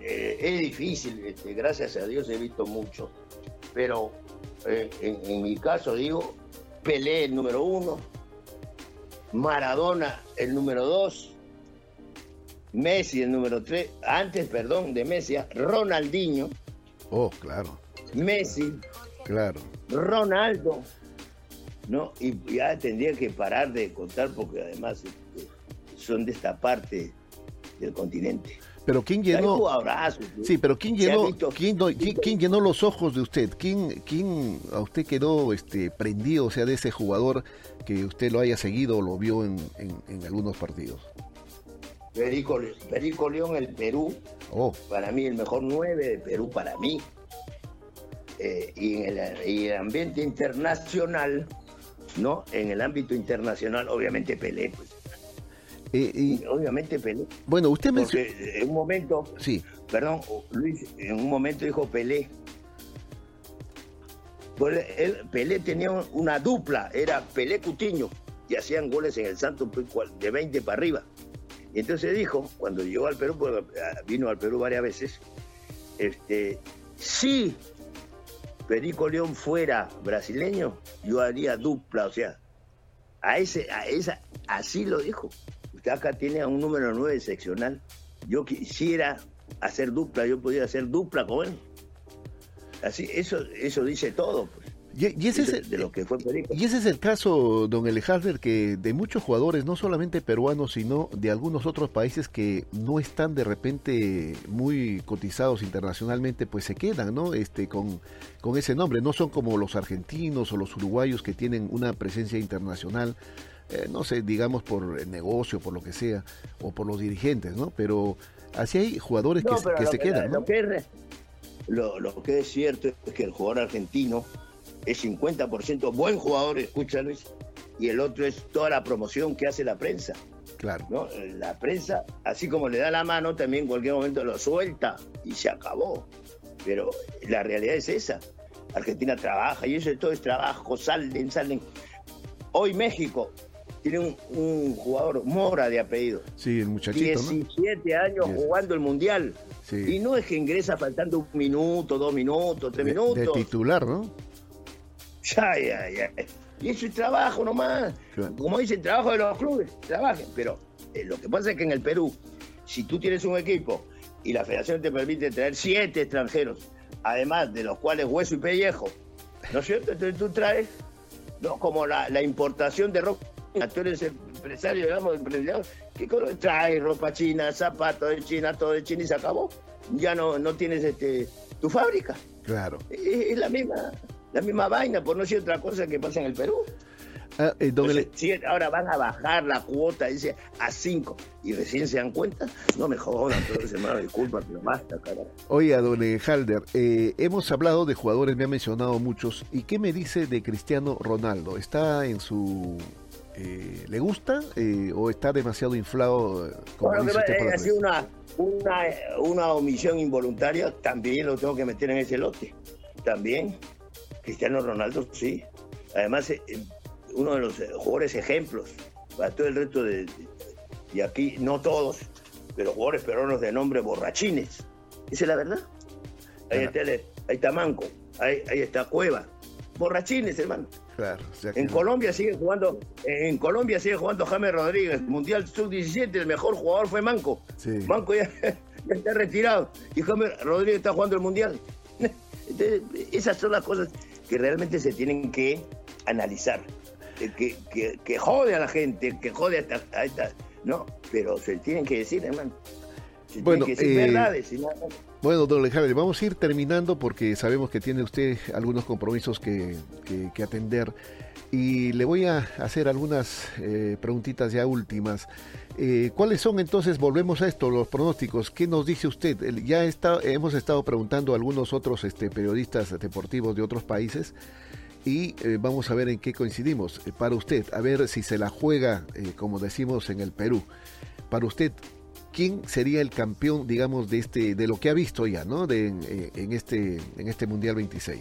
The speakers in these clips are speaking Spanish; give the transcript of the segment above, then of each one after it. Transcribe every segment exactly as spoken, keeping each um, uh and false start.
eh, es difícil, este, gracias a Dios he visto mucho, pero eh, en, en mi caso digo, Pelé el número uno, Maradona el número dos, Messi el número tres, antes, perdón, de Messi, Ronaldinho. Oh, claro. Messi. Claro. Ronaldo. ¿No? Y ya tendría que parar de contar porque además este, son de esta parte del continente. Pero ¿quién llenó? Abrazos, sí, pero ¿quién llenó? ¿quién, quién, ¿Quién llenó los ojos de usted? ¿Quién, quién a usted quedó este, prendido, o sea, de ese jugador que usted lo haya seguido o lo vio en, en, en algunos partidos? Perico, Perico León, el Perú. Oh. Para mí, el mejor nueve de Perú, para mí. Eh, y en el, y el ambiente internacional, ¿no? En el ámbito internacional, obviamente Pelé, pues. Eh, y, obviamente Pelé. Bueno, usted me... Porque en un momento, sí. Perdón, Luis, en un momento dijo Pelé. Él, Pelé tenía una dupla, era Pelé Cutiño, y hacían goles en el Santos de veinte para arriba. Y entonces dijo, cuando llegó al Perú, porque vino al Perú varias veces, este, si Perico León fuera brasileño, yo haría dupla, o sea, a ese, a esa, así lo dijo. Usted acá tiene a un número nueve seccional. Yo quisiera hacer dupla, yo podría hacer dupla con él. Así, eso, eso dice todo, pues. Y, y, ese es el, de lo que fue Perico. Y ese es el caso, don Alejandro, que de muchos jugadores, no solamente peruanos, sino de algunos otros países que no están de repente muy cotizados internacionalmente, pues se quedan, ¿no? Este, con, con ese nombre. No son como los argentinos o los uruguayos que tienen una presencia internacional, eh, no sé, digamos por el negocio, por lo que sea, o por los dirigentes, ¿no? Pero así hay jugadores no, que, que se que, quedan, ¿no? Lo que, es, lo, lo que es cierto es que el jugador argentino es cincuenta por ciento buen jugador, escucha Luis, y el otro es toda la promoción que hace la prensa. Claro. ¿No? La prensa, así como le da la mano, también en cualquier momento lo suelta y se acabó. Pero la realidad es esa. Argentina trabaja y eso todo es trabajo, salen, salen. Hoy México tiene un, un jugador Mora de apellido. Sí, el muchachito, diecisiete ¿no? años yes. jugando el Mundial. Sí. Y no es que ingresa faltando un minuto, dos minutos, tres de, minutos. De titular, ¿no? Ya, ya, ya. Y eso es trabajo nomás. Claro. Como dicen, trabajo de los clubes, trabajen. Pero eh, lo que pasa es que en el Perú, si tú tienes un equipo y la federación te permite traer siete extranjeros, además de los cuales hueso y pellejo, ¿no es cierto? Entonces tú traes, no, como la, la importación de ropa, tú eres empresario, digamos, emprendedor, ¿qué traes? Ropa china, zapatos de China, todo de China y se acabó. Ya no, no tienes este, tu fábrica. Claro. Es, es la misma... La misma vaina, por no decir otra cosa que pasa en el Perú. Ah, eh, don Entonces, si ahora van a bajar la cuota, dice, a cinco, y recién se dan cuenta, no me jodan, entonces, hermano, disculpa, pero basta, carajo. Oiga, don Halder, eh, hemos hablado de jugadores, me ha mencionado muchos, ¿y qué me dice de Cristiano Ronaldo? ¿Está en su... Eh, ¿le gusta eh, o está demasiado inflado? Como bueno, dice que usted, ha sido una, una, una omisión involuntaria, también lo tengo que meter en ese lote, también. Cristiano Ronaldo, sí. Además, eh, uno de los jugadores ejemplos para todo el resto de, de... Y aquí, no todos, pero jugadores peruanos de nombre borrachines. Esa es la verdad. Ahí, está, ahí está Manco, ahí, ahí está Cueva. Borrachines, hermano. Claro. O sea que... En Colombia sigue jugando, en Colombia sigue jugando James Rodríguez. Mundial sub diecisiete, el mejor jugador fue Manco. Sí. Manco ya, ya está retirado. Y James Rodríguez está jugando el Mundial. Entonces, esas son las cosas que realmente se tienen que analizar, que, que, que jode a la gente, que jode a esta, a esta, no, pero se tienen que decir, hermano, se bueno, tienen que decir eh, verdades. ¿No? Bueno, don Alejandro, vamos a ir terminando porque sabemos que tiene usted algunos compromisos que, que, que atender y le voy a hacer algunas eh, preguntitas ya últimas. Eh, ¿Cuáles son entonces, volvemos a esto, los pronósticos? ¿Qué nos dice usted? Ya está, hemos estado preguntando a algunos otros este, periodistas deportivos de otros países y eh, vamos a ver en qué coincidimos. Eh, para usted, a ver si se la juega, eh, como decimos en el Perú. Para usted, ¿quién sería el campeón, digamos, de este, de lo que ha visto ya, ¿no? De, en, en este, en este Mundial veintiséis.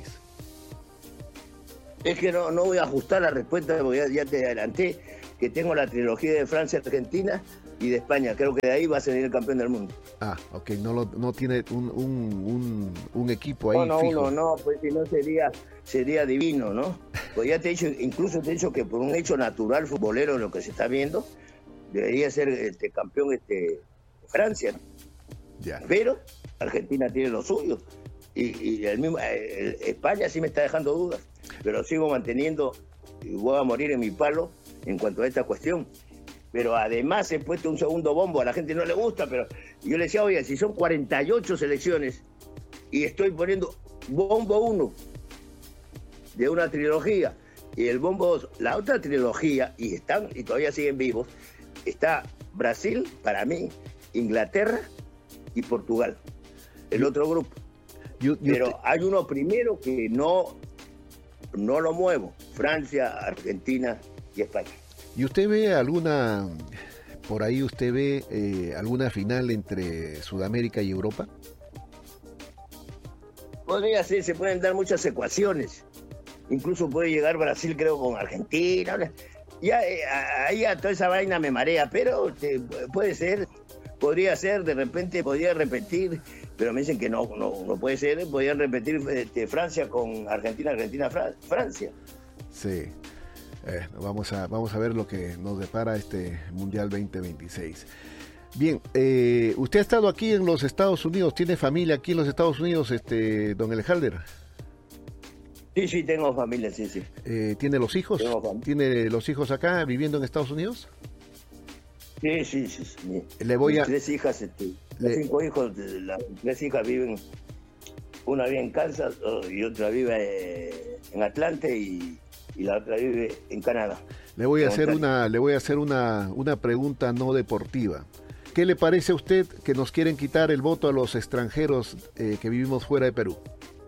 Es que no, no voy a ajustar la respuesta porque ya, ya te adelanté que tengo la trilogía de Francia-Argentina, y de España. Creo que de ahí va a salir el campeón del mundo. Ah, ok, no, lo, no tiene un, un, un, un equipo ahí no, no, fijo. No, no, pues si no sería, sería divino, ¿no? Pues ya te he dicho, incluso te he dicho que por un hecho natural futbolero, lo que se está viendo, debería ser este campeón este Francia, ¿no? Ya. Pero Argentina tiene lo suyo. Y, y el mismo el, España sí me está dejando dudas, pero sigo manteniendo y voy a morir en mi palo en cuanto a esta cuestión. Pero además he puesto un segundo bombo, a la gente no le gusta, pero yo le decía, oye, si son cuarenta y ocho selecciones y estoy poniendo bombo uno de una trilogía y el bombo dos, la otra trilogía, y están y todavía siguen vivos, está Brasil, para mí, Inglaterra y Portugal, el otro grupo. You, you Pero te... hay uno primero que no, no lo muevo, Francia, Argentina y España. ¿Y usted ve alguna, por ahí usted ve eh, alguna final entre Sudamérica y Europa? Podría ser, se pueden dar muchas ecuaciones. Incluso puede llegar Brasil, creo, con Argentina. Ya, eh, ahí a toda esa vaina me marea, pero te, puede ser, podría ser, de repente podría repetir, pero me dicen que no, no, no puede ser, podrían repetir este, Francia con Argentina, Argentina, Fra- Francia. Sí. Eh, vamos a vamos a ver lo que nos depara este Mundial veinte veintiséis. Bien, eh, usted ha estado aquí en los Estados Unidos, ¿tiene familia aquí en los Estados Unidos, este don Elejalder? Sí, sí, tengo familia, sí, sí. Eh, ¿Tiene los hijos? ¿Tiene los hijos acá viviendo en Estados Unidos? Sí, sí, sí. sí. Le voy a... Tres hijas, este, Le... cinco hijos, las tres hijas viven, una vive en Kansas y otra vive en Atlante y y la otra vive en Canadá. Le voy a hacer una, le voy a hacer una, una pregunta no deportiva. ¿Qué le parece a usted que nos quieren quitar el voto a los extranjeros eh, que vivimos fuera de Perú?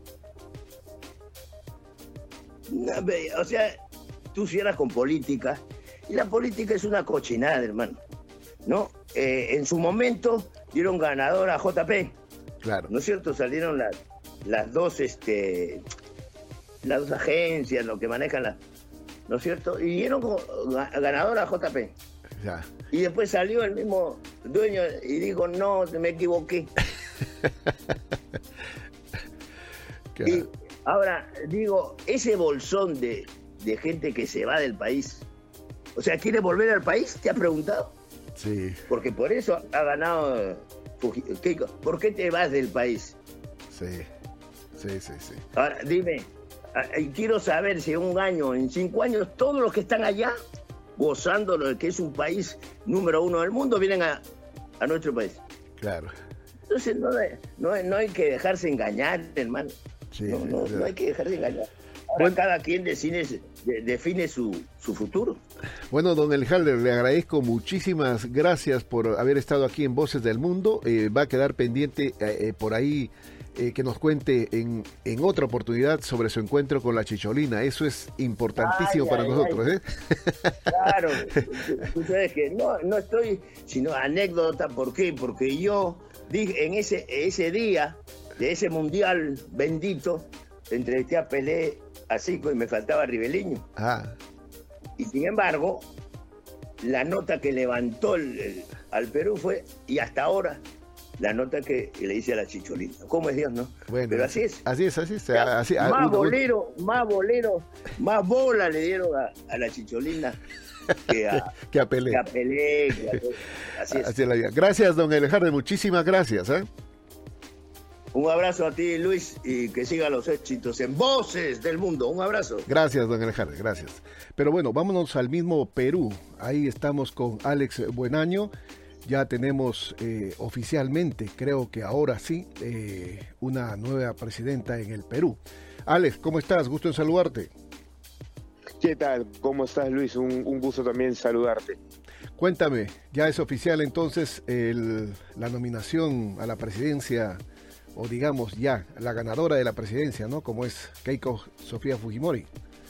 No, o sea, tú cierras con política y la política es una cochinada, hermano. ¿No? Eh, en su momento dieron ganador a J P. Claro. ¿No es cierto? Salieron las, las dos, este... las dos agencias, lo que manejan las, ¿no es cierto? Y dieron como ganadora a J P. Ya. Y después salió el mismo dueño y dijo, no, me equivoqué. Y ahora, digo, ese bolsón de, de gente que se va del país, o sea, ¿quiere volver al país? ¿Te ha preguntado? Sí. Porque por eso ha ganado Keiko. ¿Por qué te vas del país? Sí, sí, sí, sí. Ahora, dime, quiero saber si en un año, en cinco años, todos los que están allá, gozando de que es un país número uno del mundo, vienen a, a nuestro país. Claro. Entonces no, no, no hay que dejarse engañar, hermano. Sí, no, sí, no, sí. no hay que dejarse engañar. Ahora bueno, cada quien define, define su, su futuro. Bueno, don Elejalder, le agradezco muchísimas gracias por haber estado aquí en Voces del Mundo. Eh, va a quedar pendiente eh, por ahí eh, que nos cuente en, en otra oportunidad sobre su encuentro con la Chicholina. Eso es importantísimo ay, para ay, nosotros. Ay. ¿eh? Claro, tú, tú sabes que no, no estoy, sino anécdota. ¿Por qué? Porque yo dije en ese, ese día de ese mundial bendito, entrevisté a Pelé, a Zico y me faltaba Ribeliño. Ah. Y sin embargo, la nota que levantó el, el, al Perú fue, y hasta ahora, la nota que le hice a la Chicholina. ¿Cómo es Dios, no? Bueno, pero así es. Así es, así es. Así, más uno, bolero, uno... más bolero, más bola le dieron a, a la Chicholina que a, que a Pelé. Que a Pelé que a, así es. Así es la vida. Gracias, don Elejalder, muchísimas gracias. ¿eh? Un abrazo a ti, Luis, y que sigan los éxitos en Voces del Mundo. Un abrazo. Gracias, don Elejalder, gracias. Pero bueno, vámonos al mismo Perú. Ahí estamos con Alex Buenaño. Ya tenemos eh, oficialmente, creo que ahora sí, eh, una nueva presidenta en el Perú. Alex, ¿cómo estás? Gusto en saludarte. ¿Qué tal? ¿Cómo estás, Luis? Un, un gusto también saludarte. Cuéntame, ya es oficial entonces el, la nominación a la presidencia, o digamos ya, la ganadora de la presidencia, ¿no? Como es Keiko Sofía Fujimori.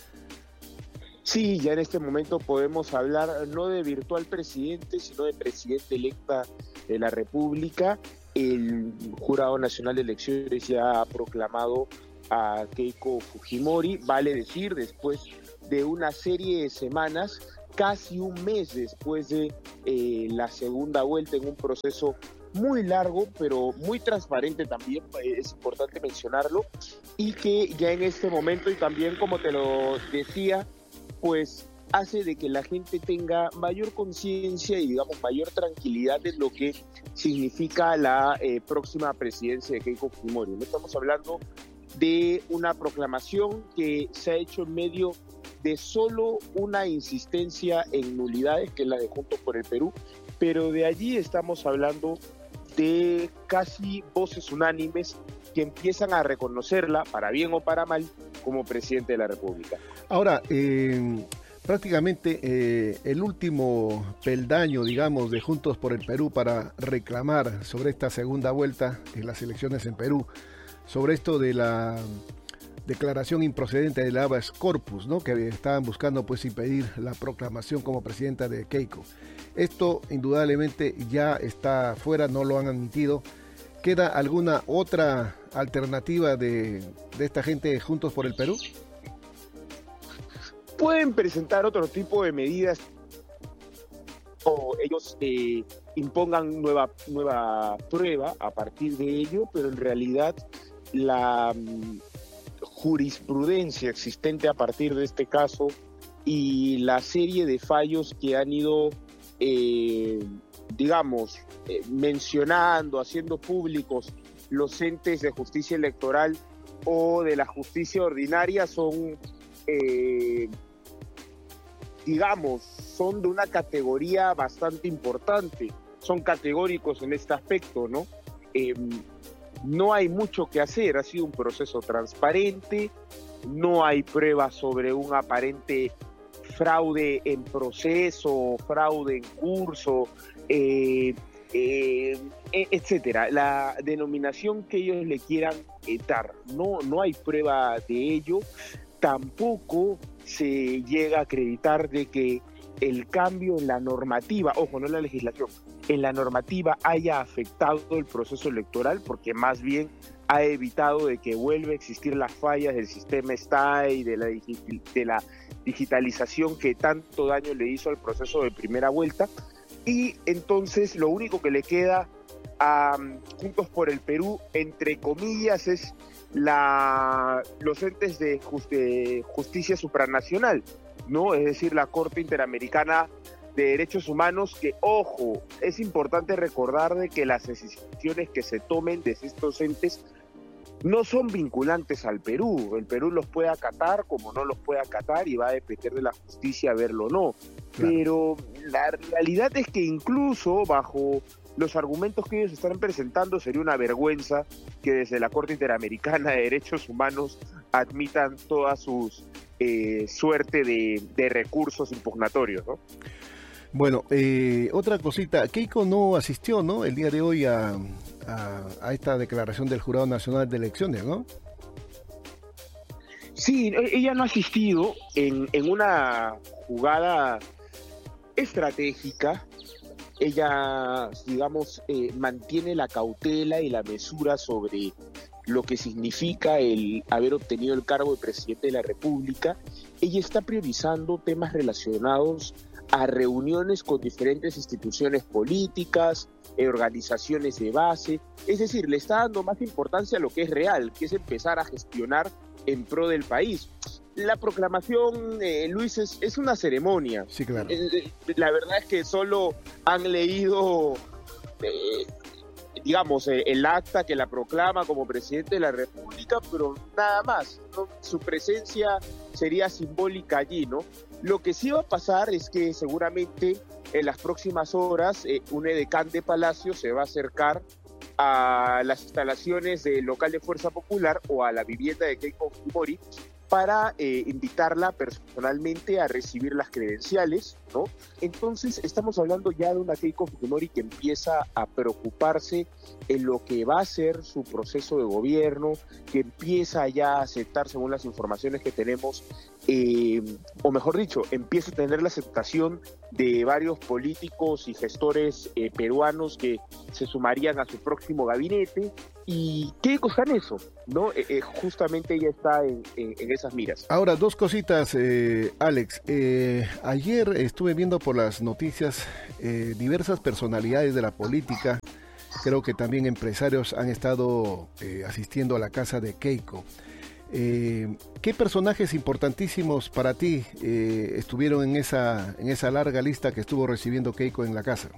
Sí, ya en este momento podemos hablar no de virtual presidente, sino de presidente electa de la República. El Jurado Nacional de Elecciones ya ha proclamado a Keiko Fujimori, vale decir, después de una serie de semanas casi un mes después de eh, la segunda vuelta en un proceso muy largo, pero muy transparente también, es importante mencionarlo, y que ya en este momento, y también como te lo decía, pues hace de que la gente tenga mayor conciencia y digamos mayor tranquilidad de lo que significa la eh, próxima presidencia de Keiko Fujimori. No estamos hablando de una proclamación que se ha hecho en medio de solo una insistencia en nulidades, que es la de Juntos por el Perú, pero de allí estamos hablando de casi voces unánimes que empiezan a reconocerla, para bien o para mal, como presidente de la República. Ahora, eh, prácticamente eh, el último peldaño, digamos, de Juntos por el Perú para reclamar sobre esta segunda vuelta en las elecciones en Perú, sobre esto de la declaración improcedente del habeas corpus, ¿no?, que estaban buscando pues impedir la proclamación como presidenta de Keiko. Esto indudablemente ya está fuera, no lo han admitido. ¿Queda alguna otra alternativa de, de esta gente de Juntos por el Perú? Pueden presentar otro tipo de medidas o ellos eh, impongan nueva, nueva prueba a partir de ello, pero en realidad la um, jurisprudencia existente a partir de este caso y la serie de fallos que han ido Eh, digamos, eh, mencionando, haciendo públicos los entes de justicia electoral o de la justicia ordinaria son, eh, digamos, son de una categoría bastante importante, son categóricos en este aspecto, ¿no? Eh, no hay mucho que hacer, ha sido un proceso transparente, no hay pruebas sobre un aparente fraude en proceso, fraude en curso, eh, eh, etcétera. La denominación que ellos le quieran eh, dar, no, no hay prueba de ello. Tampoco se llega a acreditar de que el cambio en la normativa, ojo, no en la legislación, en la normativa haya afectado el proceso electoral, porque más bien ha evitado de que vuelva a existir las fallas del sistema S T A I, de la, de la digitalización que tanto daño le hizo al proceso de primera vuelta. Y entonces lo único que le queda a um, Juntos por el Perú, entre comillas, es la, los entes de, just, de justicia supranacional, ¿no? Es decir, la Corte Interamericana de Derechos Humanos, que, ojo, es importante recordar de que las decisiones que se tomen de estos entes no son vinculantes al Perú. El Perú los puede acatar como no los puede acatar y va a depender de la justicia verlo o no. Claro. Pero la realidad es que incluso bajo los argumentos que ellos están presentando sería una vergüenza que desde la Corte Interamericana de Derechos Humanos admitan toda su eh, suerte de, de recursos impugnatorios, ¿no? Bueno, eh, otra cosita, Keiko no asistió, ¿no?, el día de hoy a, a, a esta declaración del Jurado Nacional de Elecciones, ¿no? Sí, ella no ha asistido en, en una jugada estratégica. Ella, digamos, eh, mantiene la cautela y la mesura sobre lo que significa el haber obtenido el cargo de presidente de la República. Ella está priorizando temas relacionados a reuniones con diferentes instituciones políticas, eh, organizaciones de base, es decir, le está dando más importancia a lo que es real, que es empezar a gestionar en pro del país. La proclamación, eh, Luis, es, es una ceremonia. Sí, claro. Eh, la verdad es que solo han leído, eh, digamos, eh, el acta que la proclama como presidente de la República, pero nada más, ¿no? Su presencia sería simbólica allí, ¿no? Lo que sí va a pasar es que seguramente en las próximas horas eh, un edecán de Palacio se va a acercar a las instalaciones del local de Fuerza Popular o a la vivienda de Keiko Fujimori para eh, invitarla personalmente a recibir las credenciales, ¿no? Entonces estamos hablando ya de una Keiko Fujimori que empieza a preocuparse en lo que va a ser su proceso de gobierno, que empieza ya a aceptar, según las informaciones que tenemos, eh, o mejor dicho, empiece a tener la aceptación de varios políticos y gestores eh, peruanos que se sumarían a su próximo gabinete. ¿Y qué cosa en eso? ¿No? Eh, eh, justamente ella está en, en, en esas miras. Ahora, dos cositas, eh, Alex. Eh, ayer estuve viendo por las noticias eh, diversas personalidades de la política. Creo que también empresarios han estado eh, asistiendo a la casa de Keiko. Eh, ¿Qué personajes importantísimos para ti eh, estuvieron en esa, en esa larga lista que estuvo recibiendo Keiko en la casa?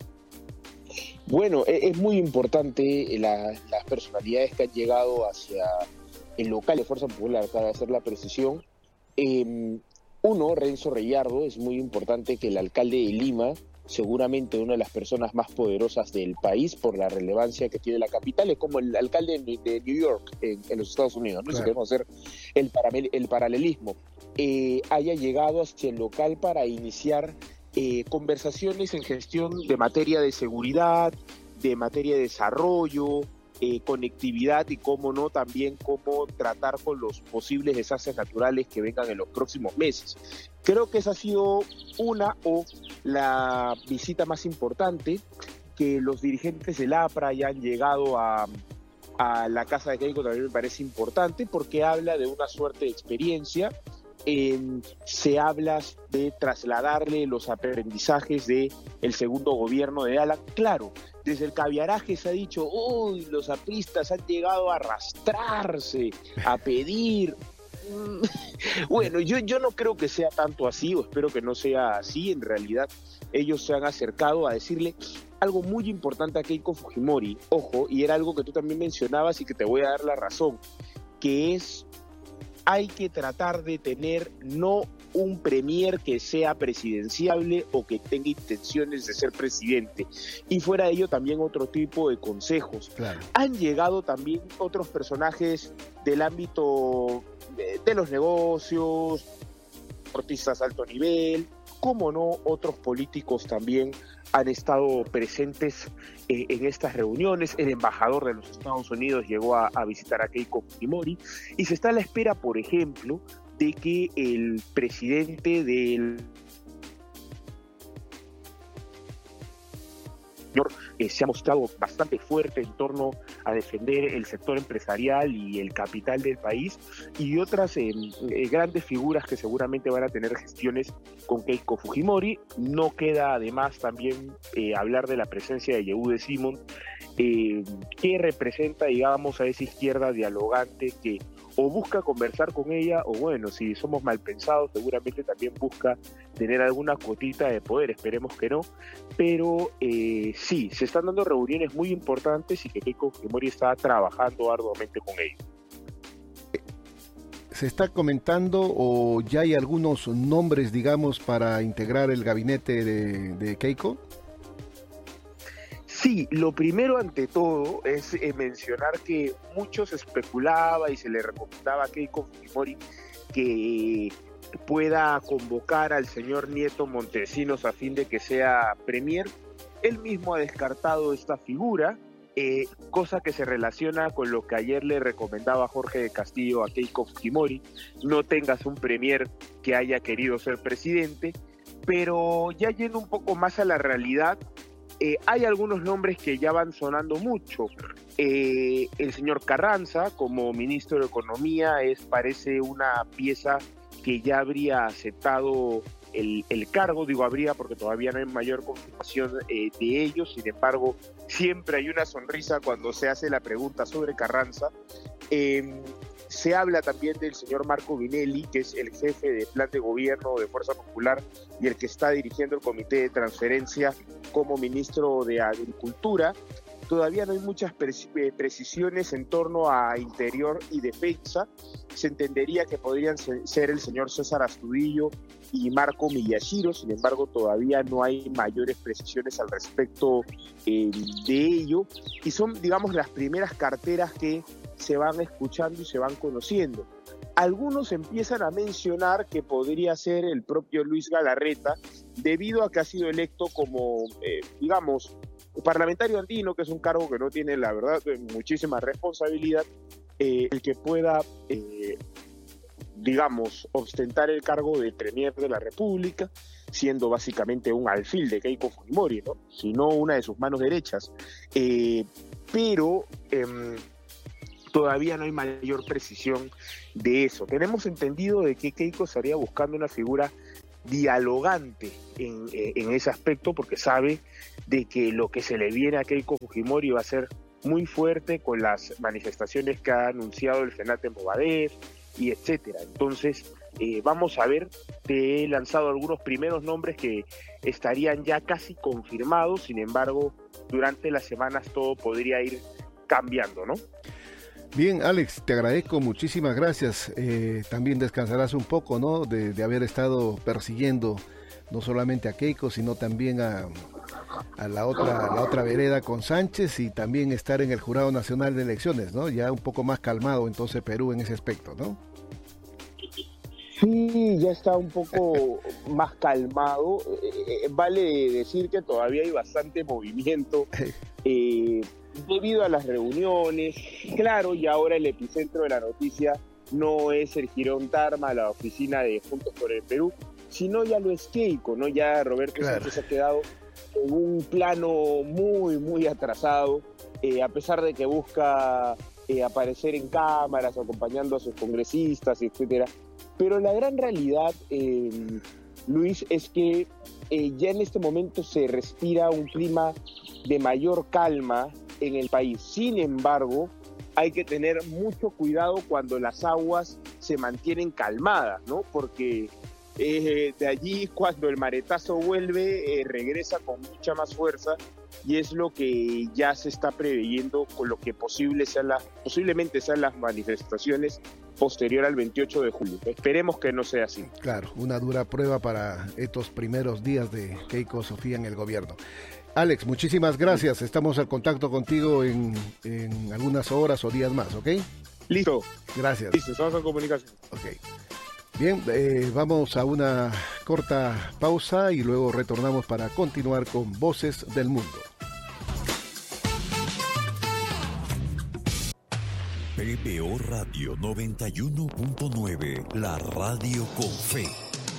Bueno, es muy importante la, las personalidades que han llegado hacia el local de Fuerza Popular, para hacer la precisión. Eh, uno, Renzo Reyardo, es muy importante que el alcalde de Lima, seguramente una de las personas más poderosas del país por la relevancia que tiene la capital, es como el alcalde de New York en, en los Estados Unidos, ¿no? Claro. Si queremos hacer el, paramel, el paralelismo, eh, haya llegado hacia el local para iniciar Eh, conversaciones en gestión de materia de seguridad, de materia de desarrollo, eh, conectividad y, cómo no, también cómo tratar con los posibles desastres naturales que vengan en los próximos meses. Creo que esa ha sido una o la visita más importante, que los dirigentes del APRA hayan llegado a, a la casa de Keiko también me parece importante, porque habla de una suerte de experiencia. Eh, se habla de trasladarle los aprendizajes del segundo gobierno de Alan. Claro, desde el caviaraje se ha dicho, uy, los apristas han llegado a arrastrarse, a pedir. Bueno, yo, yo no creo que sea tanto así, o espero que no sea así. En realidad, ellos se han acercado a decirle algo muy importante a Keiko Fujimori, ojo, y era algo que tú también mencionabas y que te voy a dar la razón, que es: hay que tratar de tener no un premier que sea presidenciable o que tenga intenciones de ser presidente, y fuera de ello también otro tipo de consejos. Claro. Han llegado también otros personajes del ámbito de, de los negocios, deportistas de alto nivel, como no, otros políticos también han estado presentes eh, en estas reuniones. El embajador de los Estados Unidos llegó a, a visitar a Keiko Fujimori, y se está a la espera, por ejemplo, de que el presidente del señor eh, se ha mostrado bastante fuerte en torno a defender el sector empresarial y el capital del país, y otras eh, eh, grandes figuras que seguramente van a tener gestiones con Keiko Fujimori. No queda además también eh, hablar de la presencia de Yehude Simón, eh, que representa, digamos, a esa izquierda dialogante que o busca conversar con ella, o bueno, si somos mal pensados, seguramente también busca tener alguna cuotita de poder, esperemos que no, pero eh, sí, se están dando reuniones muy importantes y que Keiko Fujimori está trabajando arduamente con ellos. ¿Se está comentando o ya hay algunos nombres, digamos, para integrar el gabinete de, de Keiko? Sí, lo primero ante todo es eh, mencionar que mucho se especulaba y se le recomendaba a Keiko Fujimori que pueda convocar al señor Nieto Montesinos a fin de que sea premier. Él mismo ha descartado esta figura, eh, cosa que se relaciona con lo que ayer le recomendaba Jorge de Castillo a Keiko Fujimori: no tengas un premier que haya querido ser presidente. Pero ya yendo un poco más a la realidad, Eh, hay algunos nombres que ya van sonando mucho. Eh, el señor Carranza, como ministro de Economía, es parece una pieza que ya habría aceptado el, el cargo. Digo habría porque todavía no hay mayor confirmación eh, de ello. Sin embargo, siempre hay una sonrisa cuando se hace la pregunta sobre Carranza. Eh, Se habla también del señor Marco Vinelli, que es el jefe de plan de gobierno de Fuerza Popular y el que está dirigiendo el comité de transferencia como ministro de Agricultura. Todavía no hay muchas pre- precisiones en torno a Interior y Defensa. Se entendería que podrían ser el señor César Astudillo y Marco Miyashiro. Sin embargo, todavía no hay mayores precisiones al respecto eh, de ello. Y son, digamos, las primeras carteras que se van escuchando y se van conociendo. Algunos empiezan a mencionar que podría ser el propio Luis Galarreta, debido a que ha sido electo como, eh, digamos, parlamentario andino, que es un cargo que no tiene, la verdad, muchísima responsabilidad, eh, el que pueda, eh, digamos, ostentar el cargo de Premier de la República, siendo básicamente un alfil de Keiko Fujimori, ¿no? Sino una de sus manos derechas. Eh, pero eh, todavía no hay mayor precisión de eso. Tenemos entendido de que Keiko estaría buscando una figura dialogante en, en ese aspecto, porque sabe de que lo que se le viene a Keiko Fujimori va a ser muy fuerte con las manifestaciones que ha anunciado el Senate en Movadef y etcétera. Entonces, eh, vamos a ver, te he lanzado algunos primeros nombres que estarían ya casi confirmados, sin embargo, durante las semanas todo podría ir cambiando, ¿no? Bien, Alex, te agradezco, muchísimas gracias. Eh, también descansarás un poco, ¿no? De, de haber estado persiguiendo no solamente a Keiko, sino también a, a la otra la otra vereda con Sánchez, y también estar en el Jurado Nacional de Elecciones, ¿no? Ya un poco más calmado entonces Perú en ese aspecto, ¿no? Sí, ya está un poco más calmado. Eh, vale decir que todavía hay bastante movimiento eh, debido a las reuniones. Claro, y ahora el epicentro de la noticia no es el Jirón Tarma, la oficina de Juntos por el Perú, sino ya lo es Keiko, ¿no? Ya Roberto claro. Sánchez ha quedado en un plano muy, muy atrasado, eh, a pesar de que busca eh, aparecer en cámaras, acompañando a sus congresistas, etcétera. Pero la gran realidad, eh, Luis, es que eh, ya en este momento se respira un clima de mayor calma en el país. Sin embargo, hay que tener mucho cuidado cuando las aguas se mantienen calmadas, ¿no? Porque eh, de allí, cuando el maretazo vuelve, eh, regresa con mucha más fuerza, y es lo que ya se está preveyendo con lo que posible sean las, posiblemente sean las manifestaciones posterior al veintiocho de julio. Esperemos que no sea así. Claro, una dura prueba para estos primeros días de Keiko Sofía en el gobierno. Alex, muchísimas gracias. Estamos al contacto contigo en, en algunas horas o días más, ¿ok? Listo. Gracias. Listo, estamos en comunicación. Ok. Bien, eh, vamos a una corta pausa y luego retornamos para continuar con Voces del Mundo. P B O Radio noventa y uno punto nueve, la radio con fe.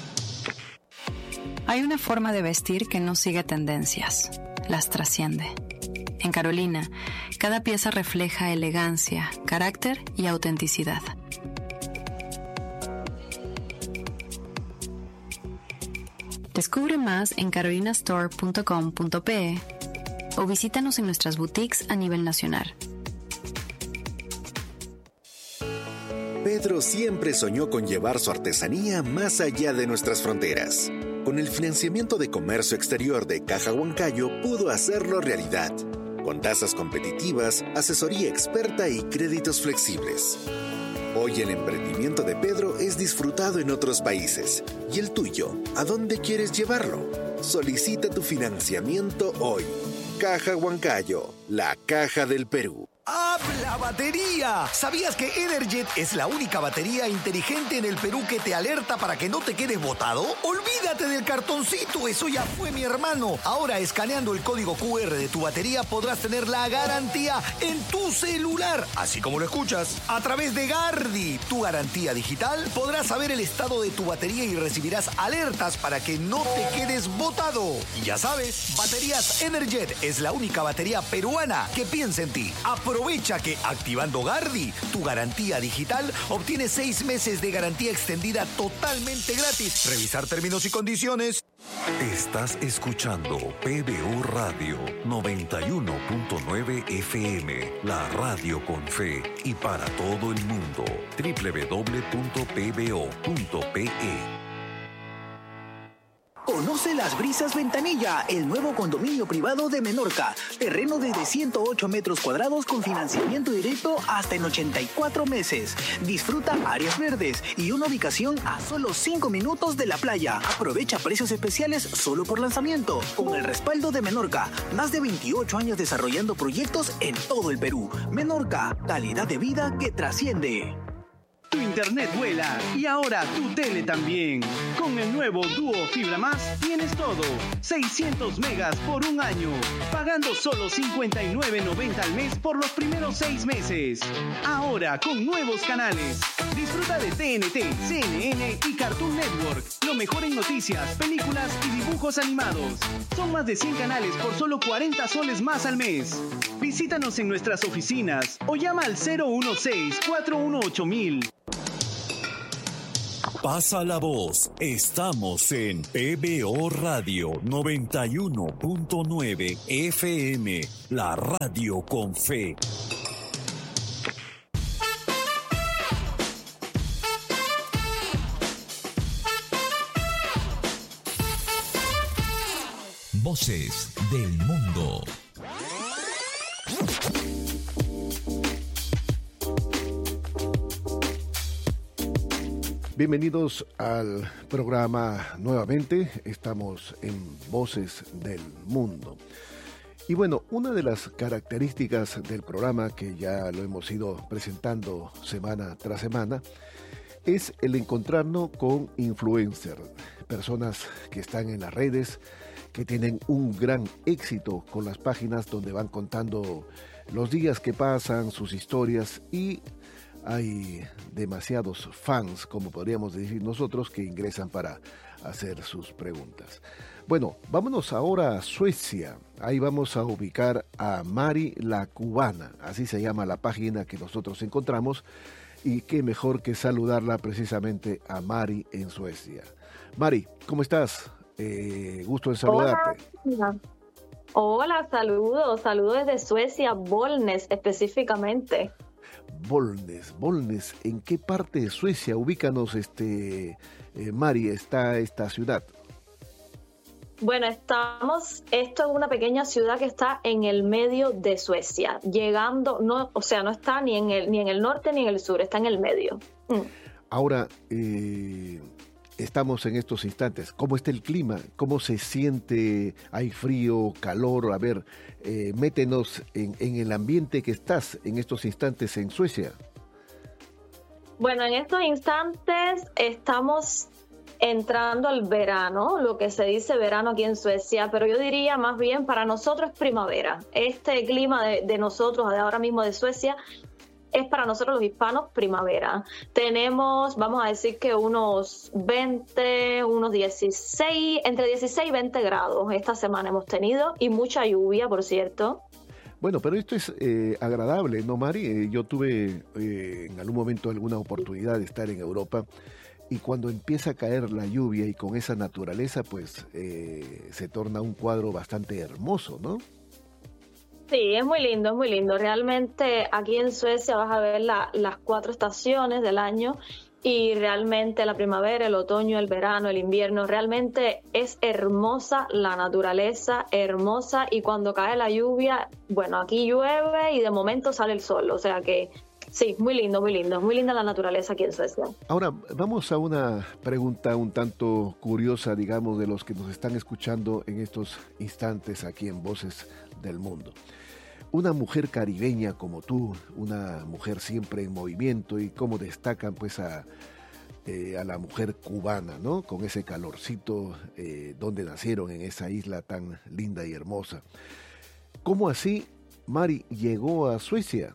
Hay una forma de vestir que no sigue tendencias, las trasciende. En Carolina, cada pieza refleja elegancia, carácter y autenticidad. Descubre más en carolina store punto com punto pe o visítanos en nuestras boutiques a nivel nacional. Pedro siempre soñó con llevar su artesanía más allá de nuestras fronteras. Con el financiamiento de comercio exterior de Caja Huancayo pudo hacerlo realidad, con tasas competitivas, asesoría experta y créditos flexibles. Hoy el emprendimiento de Pedro es disfrutado en otros países. ¿Y el tuyo? ¿A dónde quieres llevarlo? Solicita tu financiamiento hoy. Caja Huancayo, la caja del Perú. ¡Habla batería! ¿Sabías que Energet es la única batería inteligente en el Perú que te alerta para que no te quedes botado? ¡Olvídate del cartoncito! ¡Eso ya fue, mi hermano! Ahora, escaneando el código cu erre de tu batería, podrás tener la garantía en tu celular, así como lo escuchas. A través de Gardi, tu garantía digital, podrás saber el estado de tu batería y recibirás alertas para que no te quedes botado. Y ya sabes, Baterías Energet es la única batería peruana que piensa en ti. Aprovecha que activando Gardi, tu garantía digital, obtienes seis meses de garantía extendida totalmente gratis. Revisar términos y condiciones. Estás escuchando P B O Radio noventa y uno punto nueve F M, la radio con fe y para todo el mundo. doble u doble u doble u punto p b o punto p e. Conoce Las Brisas Ventanilla, el nuevo condominio privado de Menorca. Terreno desde ciento ocho metros cuadrados con financiamiento directo hasta en ochenta y cuatro meses. Disfruta áreas verdes y una ubicación a solo cinco minutos de la playa. Aprovecha precios especiales solo por lanzamiento. Con el respaldo de Menorca, más de veintiocho años desarrollando proyectos en todo el Perú. Menorca, calidad de vida que trasciende. internet vuela y ahora tu tele también. Con el nuevo Duo Fibra Más tienes todo. seiscientos megas por un año, pagando solo cincuenta y nueve noventa al mes por los primeros seis meses. Ahora con nuevos canales. Disfruta de T N T, C N N y Cartoon Network. Lo mejor en noticias, películas y dibujos animados. Son más de cien canales por solo cuarenta soles más al mes. Visítanos en nuestras oficinas o llama al cero uno seis, cuatro uno ocho mil. Pasa la voz. Estamos en P B O Radio noventa y uno punto nueve F M, la radio con fe. Voces del mundo. Bienvenidos al programa nuevamente. Estamos en Voces del Mundo. Y bueno, una de las características del programa, que ya lo hemos ido presentando semana tras semana, es el encontrarnos con influencers, personas que están en las redes, que tienen un gran éxito con las páginas donde van contando los días que pasan, sus historias, y hay demasiados fans, como podríamos decir nosotros, que ingresan para hacer sus preguntas. Bueno, vámonos ahora a Suecia. Ahí vamos a ubicar a Mari la Cubana, así se llama la página que nosotros encontramos, y qué mejor que saludarla precisamente a Mari en Suecia. Mari, ¿cómo estás? Eh, gusto en saludarte. Hola. Hola, saludos, saludos desde Suecia, Bollnäs específicamente. Bollnäs, Bollnäs, ¿en qué parte de Suecia? Ubícanos, este, eh, Mari, está esta ciudad. Bueno, estamos, esto es una pequeña ciudad que está en el medio de Suecia, llegando, no, o sea, no está ni en el, ni en el norte ni en el sur, está en el medio. Mm. Ahora, eh, estamos en estos instantes. ¿Cómo está el clima? ¿Cómo se siente? ¿Hay frío, calor? A ver, eh, métenos en, en el ambiente que estás en estos instantes en Suecia. Bueno, en estos instantes estamos entrando al verano, lo que se dice verano aquí en Suecia, pero yo diría más bien para nosotros es primavera. Este clima de, de nosotros, de ahora mismo de Suecia, es para nosotros los hispanos primavera. Tenemos, vamos a decir que unos veinte, unos dieciséis, entre dieciséis y veinte grados esta semana hemos tenido, y mucha lluvia, por cierto. Bueno, pero esto es eh, agradable, ¿no, Mari? Eh, yo tuve eh, en algún momento alguna oportunidad de estar en Europa, y cuando empieza a caer la lluvia y con esa naturaleza, pues eh, se torna un cuadro bastante hermoso, ¿no? Sí, es muy lindo, es muy lindo. Realmente aquí en Suecia vas a ver la, las cuatro estaciones del año, y realmente la primavera, el otoño, el verano, el invierno, realmente es hermosa la naturaleza, hermosa, y cuando cae la lluvia, bueno, aquí llueve y de momento sale el sol, o sea que sí, muy lindo, muy lindo, muy linda la naturaleza aquí en Suecia. Ahora, vamos a una pregunta un tanto curiosa, digamos, de los que nos están escuchando en estos instantes aquí en Voces del Mundo. Una mujer caribeña como tú, una mujer siempre en movimiento, y cómo destacan pues a, eh, a la mujer cubana, ¿no? Con ese calorcito, eh, donde nacieron en esa isla tan linda y hermosa. ¿Cómo así Mari llegó a Suecia?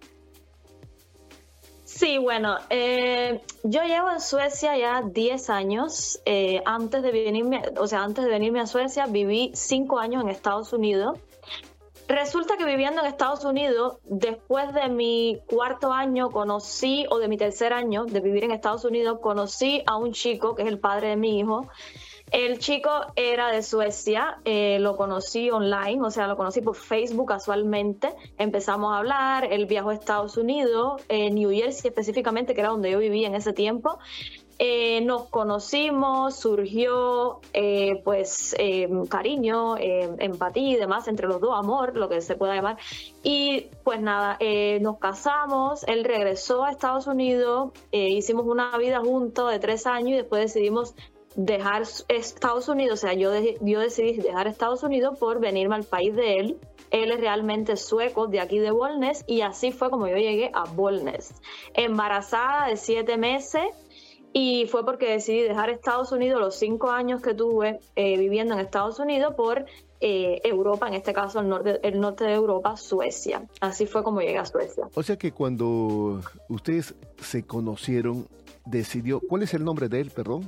Sí, bueno, eh, yo llevo en Suecia ya diez años. Eh, antes de venirme, o sea, antes de venirme a Suecia, viví cinco años en Estados Unidos. Resulta que viviendo en Estados Unidos, después de mi cuarto año conocí, o de mi tercer año de vivir en Estados Unidos, conocí a un chico que es el padre de mi hijo. El chico era de Suecia, eh, lo conocí online, o sea, lo conocí por Facebook casualmente. Empezamos a hablar, él viajó a Estados Unidos, eh, New Jersey específicamente, que era donde yo vivía en ese tiempo. Eh, nos conocimos, surgió eh, pues eh, cariño, eh, empatía y demás entre los dos, amor, lo que se pueda llamar. Y pues nada, eh, nos casamos, él regresó a Estados Unidos, eh, hicimos una vida juntos de tres años y después decidimos dejar Estados Unidos, o sea, yo, de, yo decidí dejar Estados Unidos por venirme al país de él, Él es realmente sueco, de aquí de Bollnäs, y así fue como yo llegué a Bollnäs. Embarazada de siete meses, y fue porque decidí dejar Estados Unidos los cinco años que tuve eh, viviendo en Estados Unidos por eh, Europa, en este caso el norte, el norte de Europa, Suecia. Así fue como llegué a Suecia. O sea que cuando ustedes se conocieron, decidió... ¿Cuál es el nombre de él, perdón?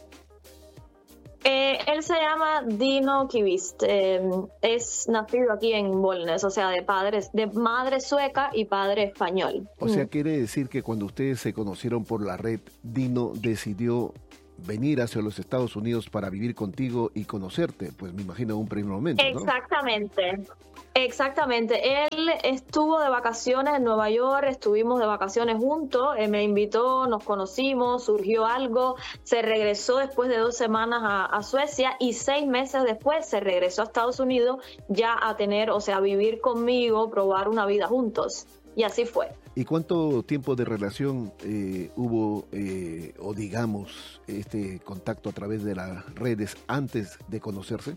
Eh, él se llama Dino Kivist, eh, es nacido aquí en Bollnäs, o sea, de padres, de madre sueca y padre español. O sea, quiere decir que cuando ustedes se conocieron por la red, Dino decidió venir hacia los Estados Unidos para vivir contigo y conocerte, pues me imagino en un primer momento, ¿no? Exactamente. Exactamente, él estuvo de vacaciones en Nueva York, estuvimos de vacaciones juntos, él me invitó, nos conocimos, surgió algo, se regresó después de dos semanas a, a Suecia y seis meses después se regresó a Estados Unidos ya a tener, o sea, a vivir conmigo, probar una vida juntos, y así fue. ¿Y cuánto tiempo de relación eh, hubo, eh, o digamos, este contacto a través de las redes antes de conocerse?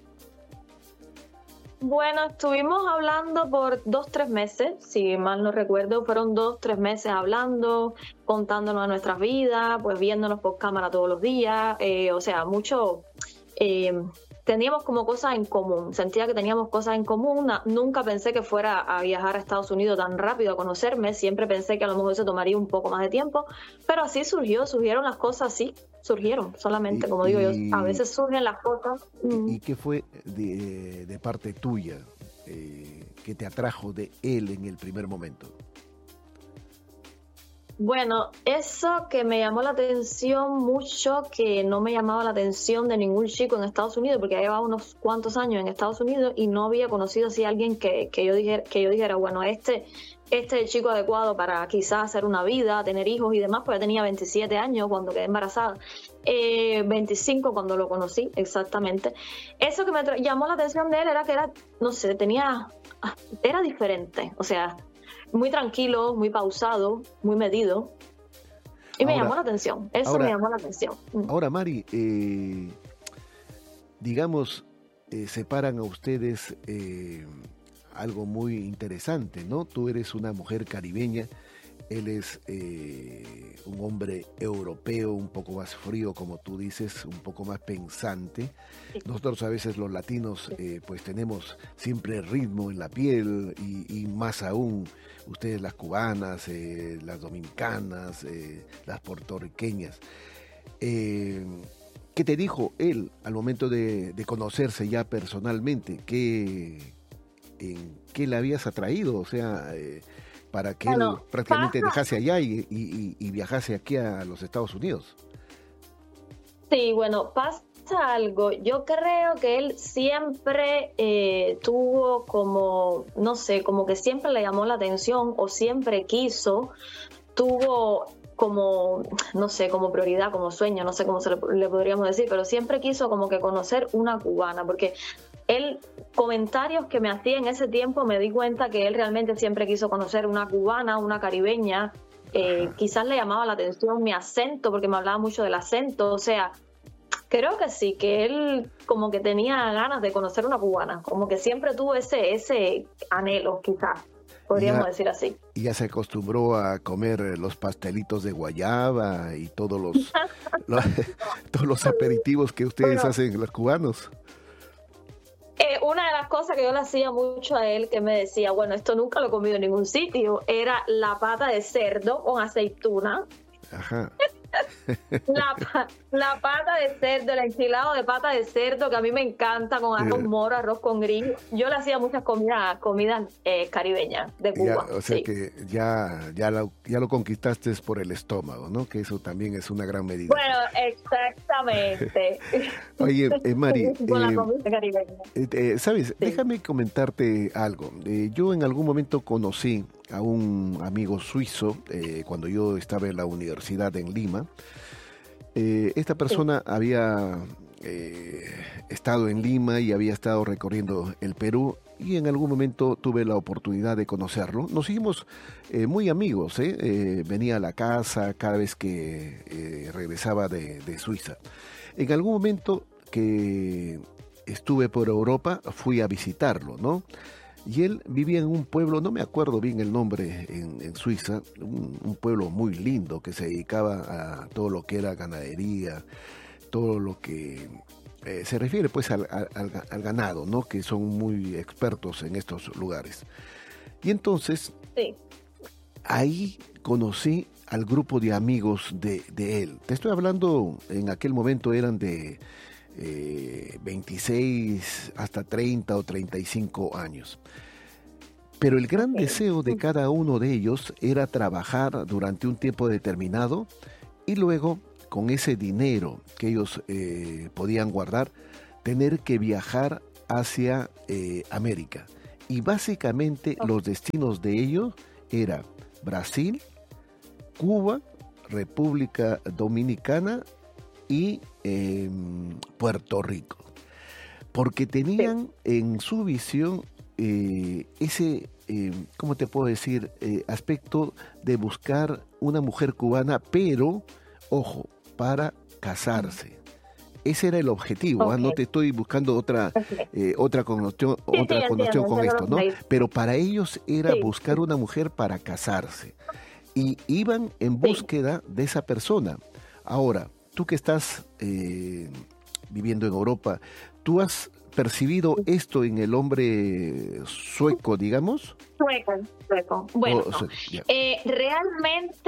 Bueno, estuvimos hablando por dos, tres meses, si mal no recuerdo, fueron dos, tres meses hablando, contándonos nuestras vidas, pues viéndonos por cámara todos los días, eh, o sea, mucho, eh, teníamos como cosas en común, sentía que teníamos cosas en común, Na, nunca pensé que fuera a viajar a Estados Unidos tan rápido a conocerme, siempre pensé que a lo mejor se tomaría un poco más de tiempo, pero así surgió, surgieron las cosas así. Surgieron, solamente, y, como digo y, yo, a veces surgen las cosas. ¿Y, y qué fue de, de parte tuya eh, que te atrajo de él en el primer momento? Bueno, eso que me llamó la atención mucho, que no me llamaba la atención de ningún chico en Estados Unidos, porque ya llevaba unos cuantos años en Estados Unidos y no había conocido así a alguien que, que, yo dijera, que yo dijera, bueno, este... este es el chico adecuado para quizás hacer una vida, tener hijos y demás, pues yo tenía veintisiete años cuando quedé embarazada, eh, veinticinco cuando lo conocí, exactamente. Eso que me llamó la atención de él era que era, no sé, tenía, era diferente, o sea, muy tranquilo, muy pausado, muy medido, y me ahora, llamó la atención, eso ahora, me llamó la atención. Ahora, Mari, eh, digamos, eh, separan a ustedes... Eh, algo muy interesante, ¿no? Tú eres una mujer caribeña, él es eh, un hombre europeo, un poco más frío, como tú dices, un poco más pensante. Sí. Nosotros a veces los latinos eh, pues tenemos siempre ritmo en la piel y, y más aún ustedes las cubanas, eh, las dominicanas, eh, las puertorriqueñas. Eh, ¿Qué te dijo él al momento de, de conocerse ya personalmente? ¿Qué... ¿En qué le habías atraído? O sea, eh, para que bueno, él prácticamente pasa. dejase allá y, y, y viajase aquí a los Estados Unidos. Sí, bueno, pasa algo. Yo creo que él siempre eh, tuvo como, no sé, como que siempre le llamó la atención o siempre quiso, tuvo como, no sé, como prioridad, como sueño, no sé cómo se le, le podríamos decir, pero siempre quiso como que conocer una cubana, porque él, comentarios que me hacía en ese tiempo, me di cuenta que él realmente siempre quiso conocer una cubana, una caribeña, eh, quizás le llamaba la atención mi acento, porque me hablaba mucho del acento, o sea, creo que sí, que él como que tenía ganas de conocer una cubana, como que siempre tuvo ese, ese anhelo, quizás. Podríamos ya, decir así. Y ya se acostumbró a comer los pastelitos de guayaba y todos los, los todos los aperitivos que ustedes bueno, hacen los cubanos. Eh, una de las cosas que yo le hacía mucho a él, que me decía, bueno, esto nunca lo he comido en ningún sitio, era la pata de cerdo con aceituna. Ajá. La, la pata de cerdo, el enchilado de pata de cerdo, que a mí me encanta, con arroz eh, moro, arroz con gris. Yo le hacía muchas comidas comidas eh, caribeñas de Cuba. Ya, o sea sí. que ya, ya, lo, ya lo conquistaste por el estómago, ¿no? Que eso también es una gran medida. Bueno, exactamente. Oye, eh, Mari, con eh, la comida caribeña. Eh, eh, ¿sabes? Sí. Déjame comentarte algo. Eh, yo en algún momento conocí a un amigo suizo eh, cuando yo estaba en la universidad en Lima. Eh, esta persona sí. había eh, estado en Lima y había estado recorriendo el Perú y en algún momento tuve la oportunidad de conocerlo. Nos hicimos eh, muy amigos, ¿eh? Eh, venía a la casa cada vez que eh, regresaba de, de Suiza. En algún momento que estuve por Europa fui a visitarlo, ¿no? y él vivía en un pueblo, no me acuerdo bien el nombre, en, en Suiza, un, un pueblo muy lindo que se dedicaba a todo lo que era ganadería, todo lo que eh, se refiere pues al, al, al ganado, ¿no? Que son muy expertos en estos lugares. Y entonces, sí. ahí conocí al grupo de amigos de, de él. Te estoy hablando, en aquel momento eran de eh, veintiséis hasta treinta o treinta y cinco años. Pero el gran deseo de cada uno de ellos era trabajar durante un tiempo determinado y luego, con ese dinero que ellos eh, podían guardar, tener que viajar hacia eh, América. Y básicamente los destinos de ellos eran Brasil, Cuba, República Dominicana y eh, Puerto Rico. Porque tenían en su visión eh, ese, eh, ¿cómo te puedo decir?, eh, aspecto de buscar una mujer cubana, pero, ojo, para casarse. Ese era el objetivo. Okay. ¿eh? No te estoy buscando otra okay. eh, otra connotación, sí, otra sí, connotación con esto, ¿no? Pero para ellos era sí. buscar una mujer para casarse. Y iban en búsqueda sí. de esa persona. Ahora, tú que estás eh, viviendo en Europa, ¿tú has percibido esto en el hombre sueco, digamos? Sueco, sueco. Bueno, oh, so, yeah. eh, realmente,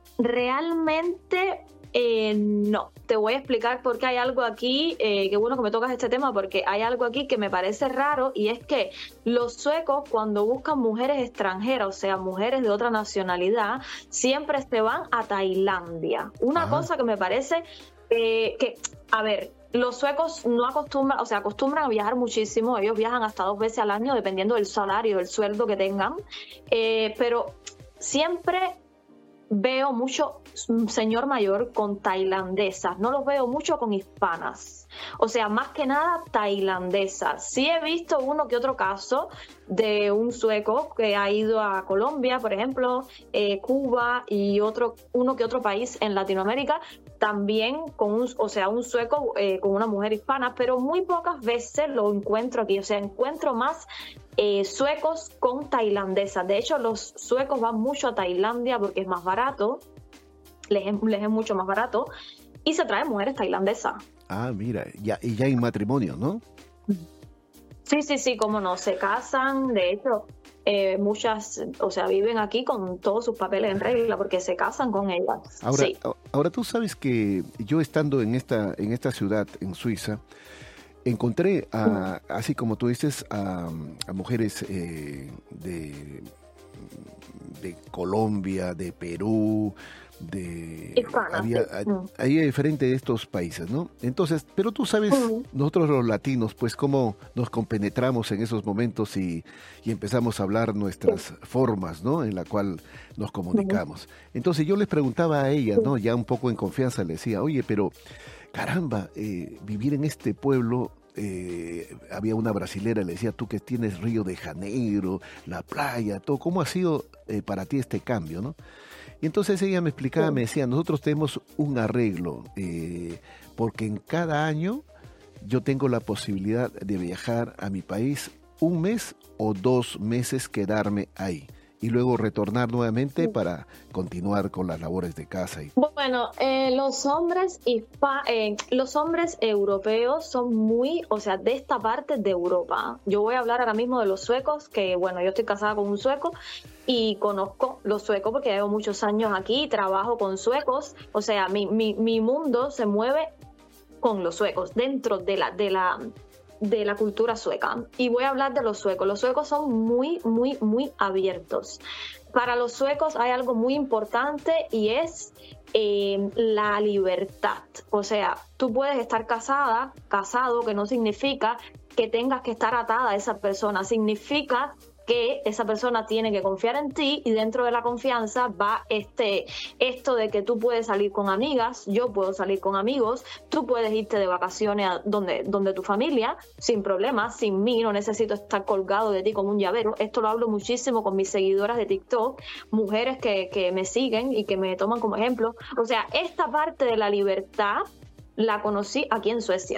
realmente... Eh, no, te voy a explicar por qué hay algo aquí, eh, qué bueno que me tocas este tema, porque hay algo aquí que me parece raro, y es que los suecos, cuando buscan mujeres extranjeras, o sea, mujeres de otra nacionalidad, siempre se van a Tailandia. Una Ajá. cosa que me parece eh, que, a ver, los suecos no acostumbran, o sea, acostumbran a viajar muchísimo, ellos viajan hasta dos veces al año, dependiendo del salario, del sueldo que tengan, eh, pero siempre veo mucho señor mayor con tailandesas, no los veo mucho con hispanas, o sea, más que nada tailandesas. Sí he visto uno que otro caso de un sueco que ha ido a Colombia, por ejemplo, eh, Cuba y otro uno que otro país en Latinoamérica, también con un, o sea, un sueco eh, con una mujer hispana, pero muy pocas veces lo encuentro aquí, o sea, encuentro más Eh, suecos con tailandesas. De hecho, los suecos van mucho a Tailandia porque es más barato, les es, les es mucho más barato, y se traen mujeres tailandesas. Ah, mira, ya, y ya hay matrimonio, ¿no? Sí, sí, sí, cómo no, se casan, de hecho, eh, muchas, o sea, viven aquí con todos sus papeles en regla porque se casan con ellas. Ahora, sí. ahora tú sabes que yo estando en esta, en esta ciudad, en Suiza, encontré, a, así como tú dices, a, a mujeres eh, de, de Colombia, de Perú, de... Hispana, había, sí. había diferente de estos países, ¿no? Entonces, pero tú sabes, uh-huh. nosotros los latinos, pues cómo nos compenetramos en esos momentos y, y empezamos a hablar nuestras sí. formas, ¿no? En la cual nos comunicamos. Uh-huh. Entonces yo les preguntaba a ellas, ¿no? Ya un poco en confianza, les decía, oye, pero... caramba, eh, vivir en este pueblo, eh, había una brasilera, le decía, tú que tienes Río de Janeiro, la playa, todo, ¿cómo ha sido eh, para ti este cambio, no? Y entonces ella me explicaba, sí. me decía, nosotros tenemos un arreglo, eh, porque en cada año yo tengo la posibilidad de viajar a mi país un mes o dos meses, quedarme ahí. Y luego retornar nuevamente para continuar con las labores de casa. Y... Bueno, eh, los hombres hispa eh, los hombres europeos son muy, o sea, de esta parte de Europa. Yo voy a hablar ahora mismo de los suecos, que bueno, yo estoy casada con un sueco y conozco los suecos porque llevo muchos años aquí, trabajo con suecos. O sea, mi, mi, mi mundo se mueve con los suecos, dentro de la... de la de la cultura sueca. Y voy a hablar de los suecos. Los suecos son muy, muy, muy abiertos. Para los suecos hay algo muy importante y es eh, la libertad. O sea, tú puedes estar casada, casado, que no significa que tengas que estar atada a esa persona. Significa que esa persona tiene que confiar en ti y dentro de la confianza va este esto de que tú puedes salir con amigas, yo puedo salir con amigos, tú puedes irte de vacaciones a donde, donde tu familia, sin problemas, sin mí, no necesito estar colgado de ti como un llavero. Esto lo hablo muchísimo con mis seguidoras de TikTok, mujeres que, que me siguen y que me toman como ejemplo. O sea, esta parte de la libertad la conocí aquí en Suecia.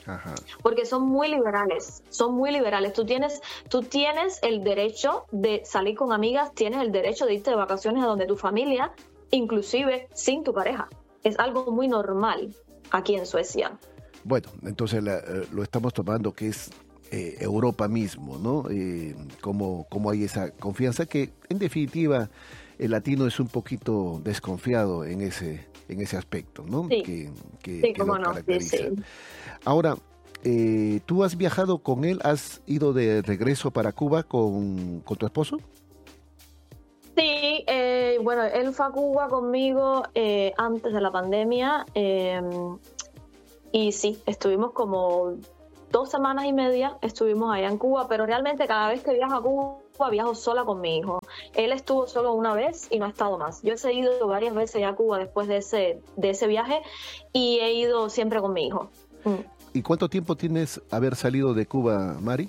Ajá. Porque son muy liberales, son muy liberales. Tú tienes, tú tienes el derecho de salir con amigas, tienes el derecho de irte de vacaciones a donde tu familia, inclusive sin tu pareja. Es algo muy normal aquí en Suecia. Bueno, entonces la, eh, lo estamos tomando que es eh, Europa mismo, ¿no? Eh, como, como hay esa confianza que, en definitiva, el latino es un poquito desconfiado en ese, en ese aspecto, ¿no? Sí, que, que, sí, que cómo lo no, caracteriza. sí, sí. Ahora, eh, ¿tú has viajado con él? ¿Has ido de regreso para Cuba con, con tu esposo? Sí, eh, bueno, él fue a Cuba conmigo eh, antes de la pandemia eh, y sí, estuvimos como dos semanas y media, estuvimos allá en Cuba, pero realmente cada vez que viajo a Cuba viajo sola con mi hijo. Él estuvo solo una vez y no ha estado más. Yo he ido varias veces ya a Cuba después de ese, de ese viaje y he ido siempre con mi hijo. Mm. ¿Y cuánto tiempo tienes haber salido de Cuba, Mari?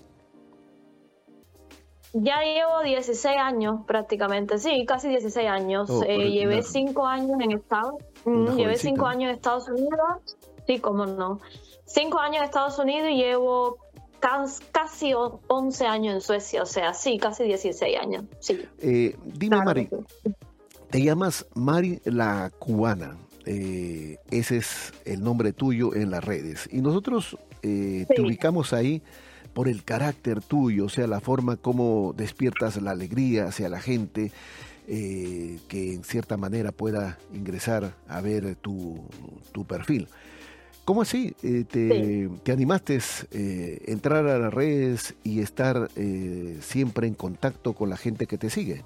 Ya llevo dieciséis años prácticamente, sí, casi dieciséis años. Oh, eh, llevé una, cinco años en Estados una mm, Llevé cinco ¿no? años en Estados Unidos, sí, cómo no. Cinco años en Estados Unidos y llevo cas, casi once años en Suecia, o sea, sí, casi dieciséis años, sí. Eh, dime, Claro Mari, que sí. te llamas Mari la Cubana. Eh, ese es el nombre tuyo en las redes. Y nosotros eh, Sí. te ubicamos ahí por el carácter tuyo, o sea, la forma como despiertas la alegría hacia la gente, eh, que en cierta manera pueda ingresar a ver tu, tu perfil. ¿Cómo así eh, te, Sí. te animaste eh, entrar a las redes y estar eh, siempre en contacto con la gente que te sigue?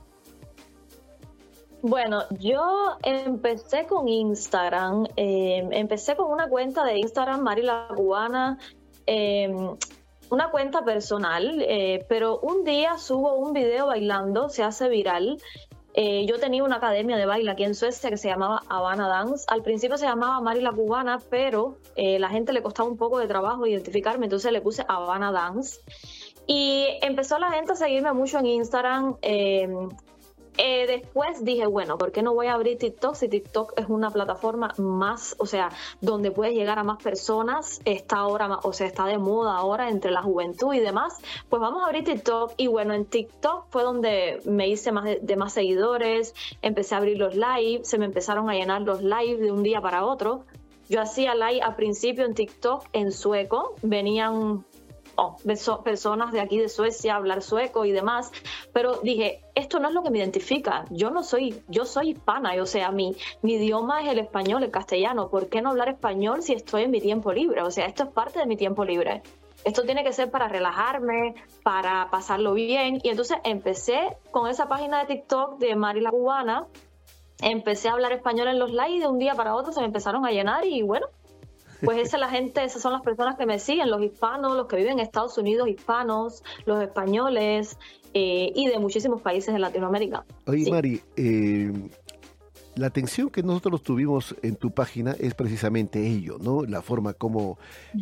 Bueno, yo empecé con Instagram, eh, empecé con una cuenta de Instagram, Mari la Cubana, eh, una cuenta personal, eh, pero un día subo un video bailando, se hace viral. Eh, yo tenía una academia de baile aquí en Suecia que se llamaba Havana Dance. Al principio se llamaba Mari la Cubana, pero eh, la gente le costaba un poco de trabajo identificarme, entonces le puse Havana Dance. Y empezó la gente a seguirme mucho en Instagram. Eh, Eh, después dije, bueno, ¿por qué no voy a abrir TikTok? Si TikTok es una plataforma más, o sea, donde puedes llegar a más personas, está ahora, o sea, está de moda ahora entre la juventud y demás, pues vamos a abrir TikTok. Y bueno, en TikTok fue donde me hice más de, de más seguidores, empecé a abrir los live, se me empezaron a llenar los live de un día para otro. Yo hacía live al principio en TikTok en sueco, venían oh, personas de aquí de Suecia a hablar sueco y demás, pero dije, esto no es lo que me identifica, yo no soy, yo soy hispana, o sea, mi, mi idioma es el español, el castellano, ¿por qué no hablar español si estoy en mi tiempo libre? O sea, esto es parte de mi tiempo libre. Esto tiene que ser para relajarme, para pasarlo bien, y entonces empecé con esa página de TikTok de Mari la Cubana, empecé a hablar español en los live y de un día para otro se me empezaron a llenar y bueno, pues esa es la gente, esas son las personas que me siguen, los hispanos, los que viven en Estados Unidos, hispanos, los españoles eh, y de muchísimos países de Latinoamérica. Oye, Sí. Mari, eh, la atención que nosotros tuvimos en tu página es precisamente ello, ¿no? La forma como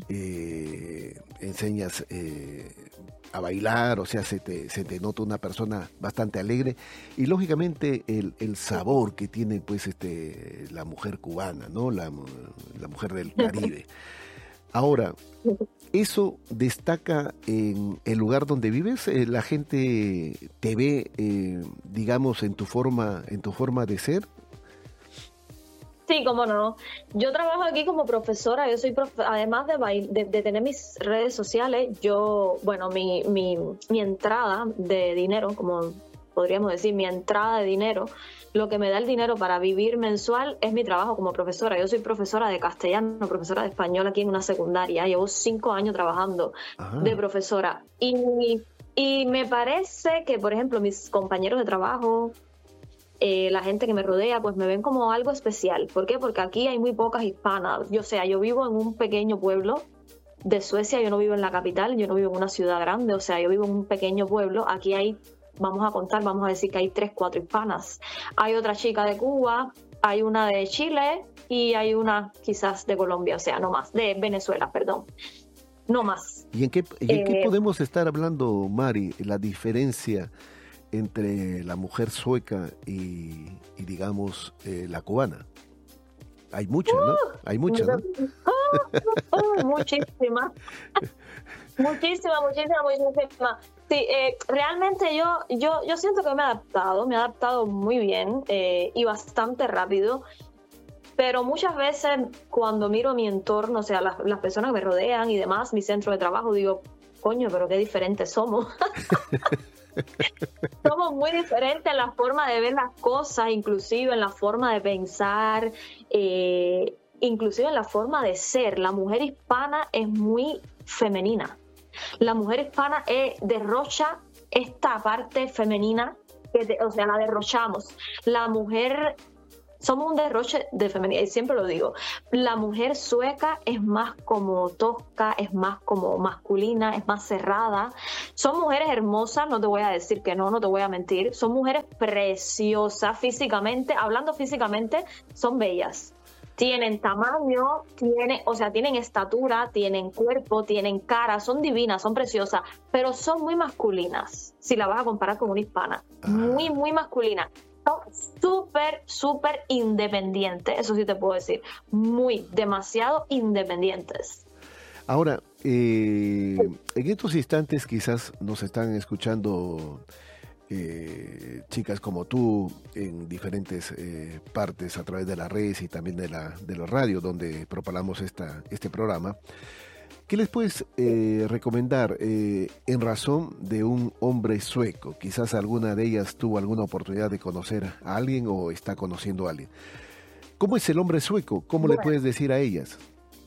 eh, enseñas eh, a bailar, o sea, se te, se te nota una persona bastante alegre y lógicamente el, el sabor que tiene pues este la mujer cubana, ¿no? La, la mujer del Caribe. Ahora, ¿eso destaca en el lugar donde vives? Eh, ¿La gente te ve, eh, digamos, en tu forma, en tu forma de ser? Sí, cómo no. Yo trabajo aquí como profesora, yo soy profe además de, bail de, de tener mis redes sociales, yo, bueno, mi, mi, mi entrada de dinero, como podríamos decir, mi entrada de dinero, lo que me da el dinero para vivir mensual es mi trabajo como profesora. Yo soy profesora de castellano, profesora de español aquí en una secundaria, llevo cinco años trabajando Ajá. de profesora. Y, y me parece que, por ejemplo, mis compañeros de trabajo, Eh, la gente que me rodea, pues me ven como algo especial. ¿Por qué? Porque aquí hay muy pocas hispanas. Yo, o sea, yo vivo en un pequeño pueblo de Suecia, yo no vivo en la capital, yo no vivo en una ciudad grande, o sea, yo vivo en un pequeño pueblo. Aquí hay, vamos a contar, vamos a decir que hay tres, cuatro hispanas. Hay otra chica de Cuba, hay una de Chile y hay una quizás de Colombia, o sea, no más, de Venezuela, perdón. No más. ¿Y en qué, y en Eh, qué podemos estar hablando, Mari, la diferencia entre la mujer sueca y, y digamos, eh, la cubana? Hay mucha, ¿no? Hay mucha, ¿no? Ah, Uh, muchísimas. Muchísimas, muchísimas, muchísimas. Sí, eh, realmente yo, yo, yo siento que me he adaptado, me he adaptado muy bien eh, y bastante rápido, pero muchas veces cuando miro mi entorno, o sea, las, las personas que me rodean y demás, mi centro de trabajo, digo, coño, pero qué diferentes somos. Somos muy diferentes en la forma de ver las cosas, inclusive en la forma de pensar, eh, inclusive en la forma de ser. La mujer hispana es muy femenina. La mujer hispana eh, derrocha esta parte femenina, que de, o sea, la derrochamos. La mujer, somos un derroche de femenina, y siempre lo digo. La mujer sueca es más como tosca, es más como masculina, es más cerrada. Son mujeres hermosas, no te voy a decir que no, no te voy a mentir. Son mujeres preciosas físicamente, hablando físicamente, son bellas. Tienen tamaño, tienen, o sea, tienen estatura, tienen cuerpo, tienen cara, son divinas, son preciosas, pero son muy masculinas, si la vas a comparar con una hispana. Muy, muy masculina. Son súper, súper independientes, eso sí te puedo decir. Muy, demasiado independientes. Ahora, eh, en estos instantes quizás nos están escuchando Eh, chicas como tú en diferentes eh, partes a través de las redes y también de la, de la radio donde propagamos esta, este programa. ¿Qué les puedes eh, recomendar eh, en razón de un hombre sueco? Quizás alguna de ellas tuvo alguna oportunidad de conocer a alguien o está conociendo a alguien. ¿Cómo es el hombre sueco? ¿Cómo bueno. le puedes decir a ellas?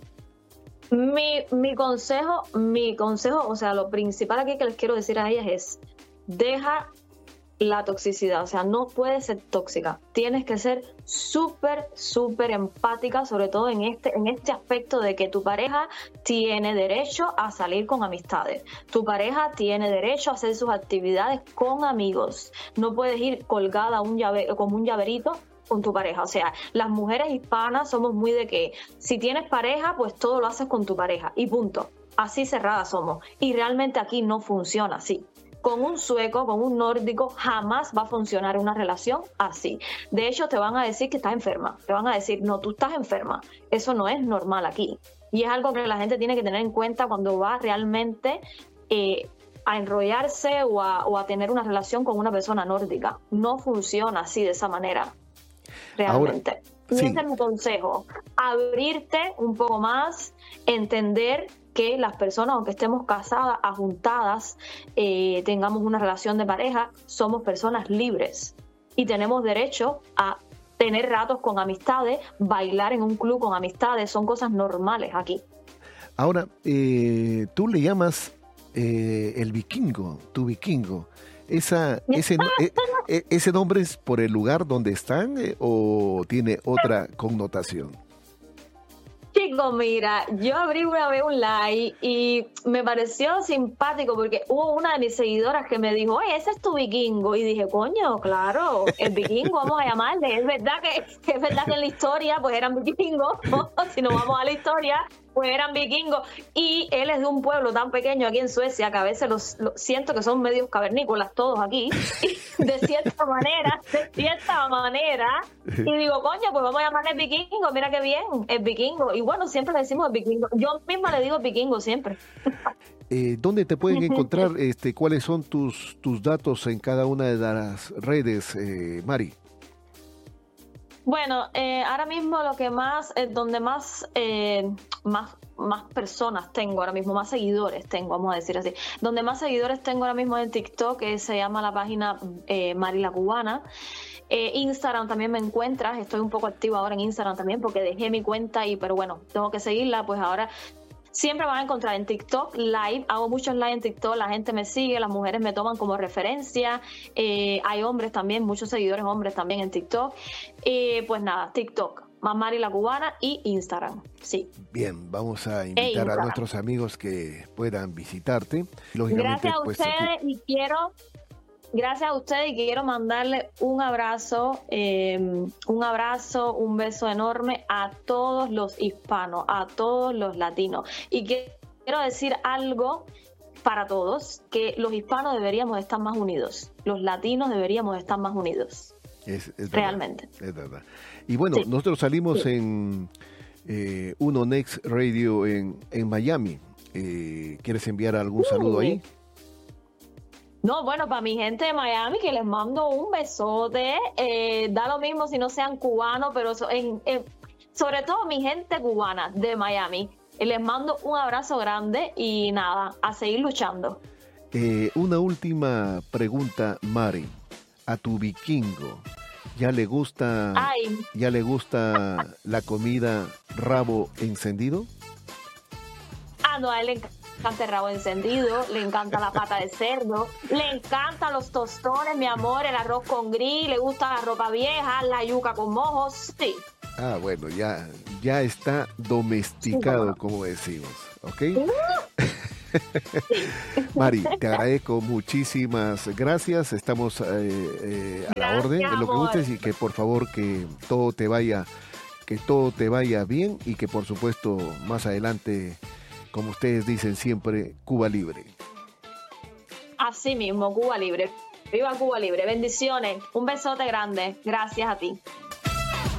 Mi, mi consejo, mi consejo, o sea, lo principal aquí que les quiero decir a ellas es: deja la toxicidad, o sea, no puedes ser tóxica, tienes que ser súper, súper empática, sobre todo en este, en este aspecto de que tu pareja tiene derecho a salir con amistades, tu pareja tiene derecho a hacer sus actividades con amigos, no puedes ir colgada a un llave, como un llaverito con tu pareja. O sea, las mujeres hispanas somos muy de que si tienes pareja, pues todo lo haces con tu pareja y punto, así cerradas somos, y realmente aquí no funciona así. Con un sueco, con un nórdico, jamás va a funcionar una relación así. De hecho, te van a decir que estás enferma. Te van a decir, no, tú estás enferma. Eso no es normal aquí. Y es algo que la gente tiene que tener en cuenta cuando va realmente eh, a enrollarse o a, o a tener una relación con una persona nórdica. No funciona así, de esa manera. Realmente. Ahora, y sí. Ese es mi consejo. Abrirte un poco más, entender que las personas, aunque estemos casadas, ajuntadas, eh, tengamos una relación de pareja, somos personas libres y tenemos derecho a tener ratos con amistades, bailar en un club con amistades, son cosas normales aquí. Ahora, eh, tú le llamas eh, el vikingo, tu vikingo. Esa, ese, eh, ¿Ese nombre es por el lugar donde están eh, o tiene otra connotación? Chico, mira, yo abrí una vez un live y me pareció simpático porque hubo una de mis seguidoras que me dijo, oye, ese es tu vikingo. Y dije, coño, claro, el vikingo, vamos a llamarle. Es verdad que, es verdad que en la historia pues eran vikingos, ¿no? Si nos vamos a la historia, pues eran vikingos. Y él es de un pueblo tan pequeño aquí en Suecia que a veces los, los siento que son medios cavernícolas todos aquí. Y de cierta manera, de cierta manera. Y digo, coño, pues vamos a llamarle vikingo, mira qué bien, el vikingo. Y bueno, siempre le decimos el vikingo. Yo misma le digo vikingo siempre. Eh, ¿Dónde te pueden encontrar? Este, ¿Cuáles son tus, tus datos en cada una de las redes, eh, Mari? Bueno, eh, ahora mismo lo que más, eh, donde más, eh, más, más personas tengo ahora mismo, más seguidores tengo, vamos a decir así. Donde más seguidores tengo ahora mismo en TikTok, que se llama la página eh, Mari la Cubana. Eh, Instagram también me encuentras, estoy un poco activa ahora en Instagram también porque dejé mi cuenta y, pero bueno, tengo que seguirla, pues ahora siempre van a encontrar en TikTok live, hago muchos live en TikTok, la gente me sigue, las mujeres me toman como referencia, eh, hay hombres también, muchos seguidores hombres también en TikTok, eh, pues nada, TikTok, Mari la Cubana y Instagram, sí. Bien, vamos a invitar e a nuestros amigos que puedan visitarte. Lógicamente, gracias a pues, ustedes aquí... y quiero... Gracias a ustedes y quiero mandarle un abrazo, eh, un abrazo, un beso enorme a todos los hispanos, a todos los latinos. Y quiero decir algo para todos, que los hispanos deberíamos estar más unidos, los latinos deberíamos estar más unidos. Es, es realmente. Verdad, es verdad. Y bueno, sí. nosotros salimos sí. en... eh, Uno Next Radio en, en Miami. Eh, ¿Quieres enviar algún saludo Uy. ahí? No, bueno, para mi gente de Miami, que les mando un besote. Eh, da lo mismo si no sean cubanos, pero so- en, en- sobre todo mi gente cubana de Miami. Eh, Les mando un abrazo grande y nada, a seguir luchando. Eh, una última pregunta, Mari. A tu vikingo, ¿ya le gusta, Ay, ya le gusta la comida rabo encendido? ah, no, a él le encanta el rabo encendido, le encanta la pata de cerdo, le encantan los tostones, mi amor, el arroz con gris, le gusta la ropa vieja, la yuca con mojos, sí. Ah, bueno, ya, ya está domesticado, Sí, como decimos, ¿ok? Mari, te agradezco muchísimas gracias. Estamos eh, eh, a la Gracias, orden en lo que amor. gustes y que por favor que todo te vaya, que todo te vaya bien y que por supuesto más adelante, como ustedes dicen siempre, Cuba libre. Así mismo, Cuba Libre. Viva Cuba Libre. Bendiciones. Un besote grande. Gracias a ti.